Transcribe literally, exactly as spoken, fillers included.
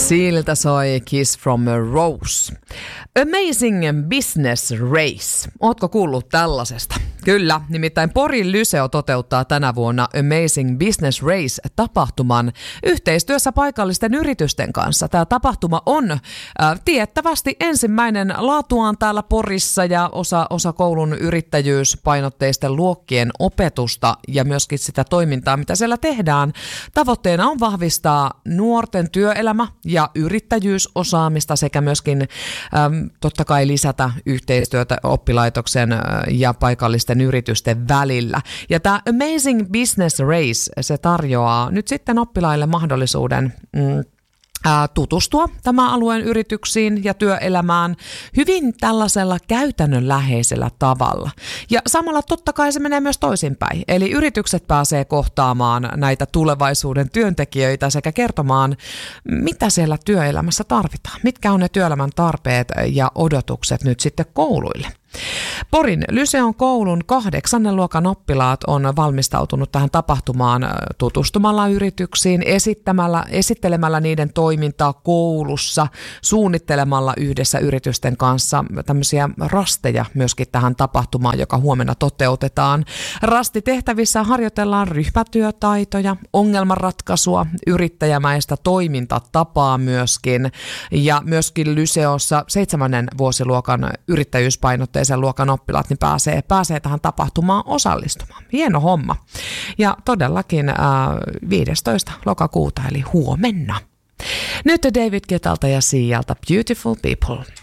Siiltä soi Kiss from a Rose. Amazing Business Race. Ootko kuullut tällaisesta? Kyllä, nimittäin Porin Lyseo toteuttaa tänä vuonna Amazing Business Race-tapahtuman yhteistyössä paikallisten yritysten kanssa. Tämä tapahtuma on äh, tiettävästi ensimmäinen laatuaan täällä Porissa ja osa, osa koulun yrittäjyyspainotteisten luokkien opetusta ja myöskin sitä toimintaa, mitä siellä tehdään. Tavoitteena on vahvistaa nuorten työelämä ja yrittäjyysosaamista sekä myöskin ähm, totta kai lisätä yhteistyötä oppilaitoksen äh, ja paikallisten yritysten välillä. Ja tämä Amazing Business Race, se tarjoaa nyt sitten oppilaille mahdollisuuden mm, ää, tutustua tämän alueen yrityksiin ja työelämään hyvin tällaisella käytännönläheisellä tavalla. Ja samalla totta kai se menee myös toisinpäin. Eli yritykset pääsee kohtaamaan näitä tulevaisuuden työntekijöitä sekä kertomaan, mitä siellä työelämässä tarvitaan. Mitkä on ne työelämän tarpeet ja odotukset nyt sitten kouluille. Porin Lyseon koulun kahdeksannen luokan oppilaat on valmistautunut tähän tapahtumaan tutustumalla yrityksiin, esittämällä, esittelemällä niiden toimintaa koulussa, suunnittelemalla yhdessä yritysten kanssa tämmöisiä rasteja myöskin tähän tapahtumaan, joka huomenna toteutetaan. Rastitehtävissä harjoitellaan ryhmätyötaitoja, ongelmanratkaisua, yrittäjämäistä toimintatapaa myöskin ja myöskin Lyseossa seitsemännen vuosiluokan yrittäjyyspainotteisen sen luokan oppilaat niin pääsee, pääsee tähän tapahtumaan osallistumaan. Hieno homma. Ja todellakin äh, viidestoista lokakuuta eli huomenna. Nyt David Guettalta ja Sialta Beautiful People.